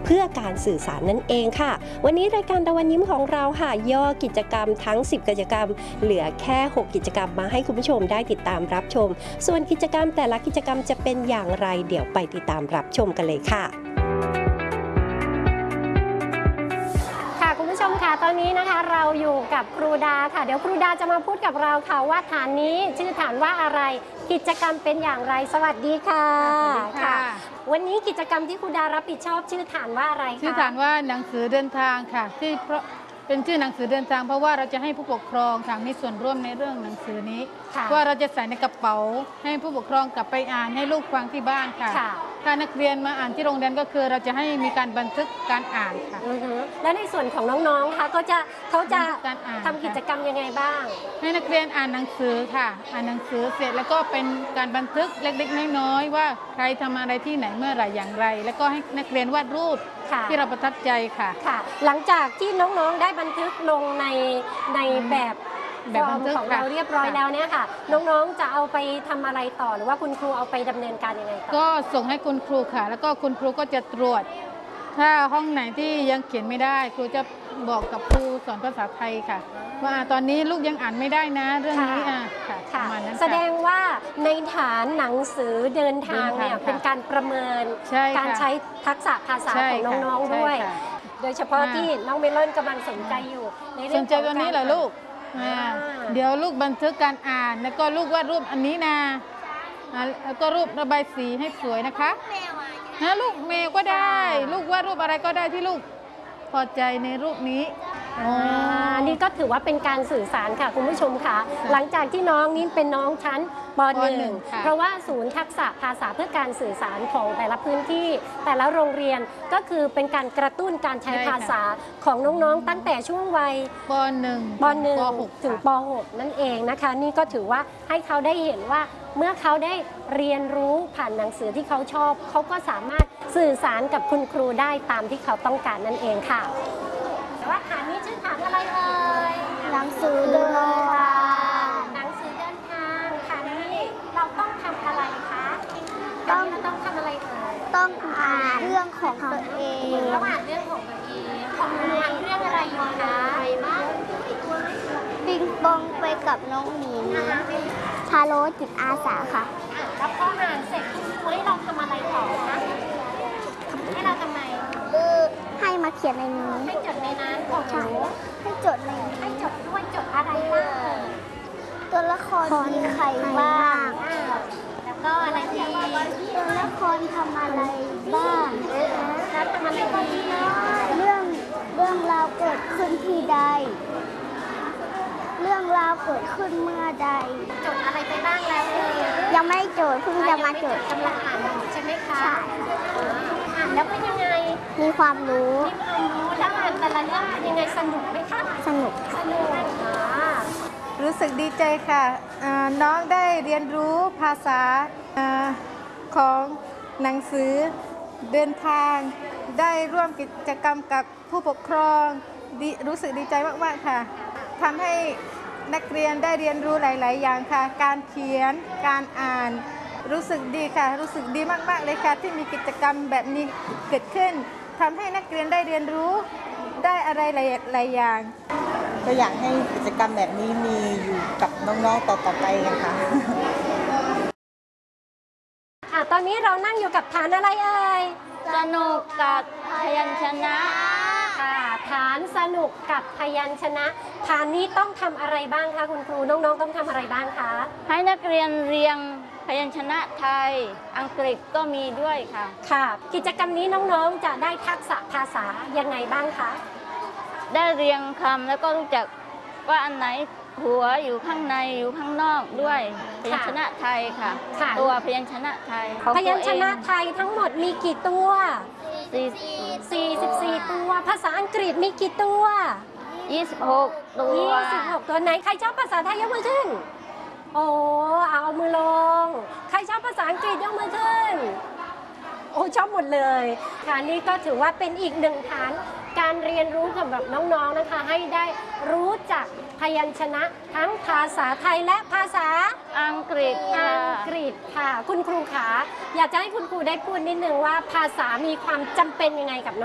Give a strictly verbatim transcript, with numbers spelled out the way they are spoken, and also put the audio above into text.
พื่อการสื่อสารนั่นเองค่ะวันนี้รายการตะวันยิ้มของเราค่ะย่อกิจกรรมทั้งสิบกิจกรรมเหลือแค่หกกิจกรรมมาให้คุณผู้ชมได้ติดตามรับชมส่วนกิจกรรมแต่ละกิจกรรมจะเป็นอย่างไรเดี๋ยวไปติดตามรับชมกันเลยค่ะคุณผู้ชมค่ะตอนนี้นะคะเราอยู่กับครูดาค่ะเดี๋ยวครูดาจะมาพูดกับเราค่ะว่าฐานนี้ชื่อฐานว่าอะไรกิจกรรมเป็นอย่างไรสวัสดีค่ะค่ะวันนี้กิจกรรมที่ครูดารับผิดชอบชื่อฐานว่าอะไรคะชื่อฐานว่าหนังสือเดินทางค่ะที่เพราะเป็นชื่อหนังสือเดินทางเพราะว่าเราจะให้ผู้ปกครองค่ะมีส่วนร่วมในเรื่องหนังสือนี้ว่าเราจะใส่ในกระเป๋าให้ผู้ปกครองกลับไปอ่านให้ลูกฟังที่บ้านค่ะถ้านักเรียนมาอ่านที่โรงเรียนก็คือเราจะให้มีการบันทึกการอ่านค่ะและในส่วนของน้องๆค่ะก็จะเขาจะทำกิจกรรมยังไงบ้างให้นักเรียนอ่านหนังสือค่ะอ่านหนังสือเสร็จแล้วก็เป็นการบันทึกเล็กๆน้อยๆว่าใครทำอะไรที่ไหนเมื่อไหร่อย่างไรแล้วก็ให้นักเรียนวาดรูปที่เราประทับใจค่ะค่ะหลังจากที่น้องๆได้บันทึกลงในในแบบแบบของเราเรียบร้อยแล้วเนี่ยค่ะน้องๆจะเอาไปทำอะไรต่อหรือว่าคุณครูเอาไปดำเนินการยังไงต่อก็ส่งให้คุณครูค่ะแล้วก็คุณครูก็จะตรวจถ้าห้องไหนที่ยังเขียนไม่ได้ครูจะบอกกับครูสอนภาษาไทยค่ะว่าตอนนี้ลูกยังอ่านไม่ได้นะเรื่องนี้อ่ะค่ะประมาณนั้นแสดงว่าในฐานหนังสือเดินทางเนี่ยเป็นการประเมินการใช้ทักษะภาษาของน้องๆด้วยโดยเฉพาะที่น้องเมลอนกำลังสนใจอยู่ในเรื่องสนใจตัวนี้เหรอลูกเดี๋ยวลูกบันทึกการอ่านแล้วก็ลูกวาดรูปอันนี้นะแล้วก็รูประบายสีให้สวยนะคะนะลูกแมวก็ได้ลูกวาดรูปอะไรก็ได้ที่ลูกพอใจในรูปนี้อันนี้ก็ถือว่าเป็นการสื่อสารค่ะคุณผู้ชมค่ะหลังจากที่น้องนี่เป็นน้องชั้นป .หนึ่ง เพราะว่าศูนย์ทักษะภาษาเพื่อการสื่อสารของแต่ละพื้นที่แต่ละโรงเรียนก็คือเป็นการกระตุ้นการใช้ภาษาของน้องๆตั้งแต่ช่วงวัยป หนึ่งป หนึ่ง ถึงป หก นั่นเองนะคะนี่ก็ถือว่าให้เขาได้เห็นว่าเมื่อเขาได้เรียนรู้ผ่านหนังสือที่เขาชอบเขาก็สามารถสื่อสารกับคุณครูได้ตามที่เขาต้องการนั่นเองค่ะแต่ว่าฐานนี้ชื่อฐานอะไรเอ่ยหนังสือเดินทางหนังสือเดินทางฐานนี้เราต้องทำอะไรคะต้องต้องทำอะไรเอ่ยต้องอ่านเรื่องของตัวเองต้องอ่านเรื่องของตัวเองของอ่านเรื่องอะไรอยู่คะปิงปองไปกับน้องหมีชาโลจิตอาสาค่ะแล้วพออ่านเสร็จคุณครูให้เราทำอะไรต่อคะให้เราทำไมเออให้มาเขียนในนี้ให้จดในนั้นของหนูให้จดในให้จดด้วยจดอะไรบ้างตัวละครมีใครบ้างแล้วก็อะไรอีกตัวละครทำอะไรบ้างแล้วทำอะไรอีกเรื่องเรื่องราวเกิดขึ้นที่ใดเรื่องราวเกิดขึ้นเมื่อใดจดอะไรไปบ้างแล้วยังไม่โจทย์เพิ่งจะมาโจทย์กำลังอ่านใช่ไหมคะอ่านแล้วเป็นยังไงมีความรู้มีความรู้แล้วอ่านแต่ละเรื่องเป็นยังไงสนุกไหมคะสนุกสนุกรู้สึกดีใจค่ะน้องได้เรียนรู้ภาษาของหนังสือเดินทางได้ร่วมกิจกรรมกับผู้ปกครองรู้สึกดีใจมากๆค่ะทำให้นักเรียนได้เรียนรู้หลายๆอย่างค่ะการเขียนการอ่านรู้สึกดีค่ะรู้สึกดีมากๆเลยค่ะที่มีกิจกรรมแบบนี้เกิดขึ้นทำให้นักเรียนได้เรียนรู้ได้อะไรหลายๆอย่างก็อยากให้กิจกรรมแบบนี้มีอยู่กับน้องๆต่อๆไปกันค่ะอ่ะตอนนี้เรานั่งอยู่กับฐานอะไรเอ่ยสนุกกับพยัญชนะค่ะฐานสนุกกับพยัญชนะฐานนี้ต้องทำอะไรบ้างคะคุณครูน้องๆต้องทำอะไรบ้างคะให้นักเรียนเรียงพยัญชนะไทยอังกฤษก็มีด้วยค่ะค่ะกิจกรรมนี้น้องๆจะได้ทักษะภาษายังไงบ้างคะได้เรียงคำแล้วก็รู้จักว่าอันไหนหัวอยู่ข้างในอยู่ข้างนอกด้วยพยัญชนะไทยค่ะตัวพยัญชนะไทยพยัญชนะไทยทั้งหมดมีกี่ตัวสี่สิบสี่ตัวภาษาอังกฤษมีกี่ตัวยี่สิบหกตัวยี่สิบหกตัวไหนใครชอบภาษาไทยยกมือขึ้นโอ้เอามือลงใครชอบภาษาอังกฤษยกมือขึ้นโอ้ชอบหมดเลยค่ะนี่ก็ถือว่าเป็นอีกหนึ่งฐานการเรียนรู้สำหรับน้องๆนะคะให้ได้รู้จักพยัญชนะทั้งภาษาไทยและภาษาอังกฤษอังกฤษค่ะคุณครูขาอยากจะให้คุณครูได้พูดนิดนึงว่าภาษามีความจำเป็นยังไงกับ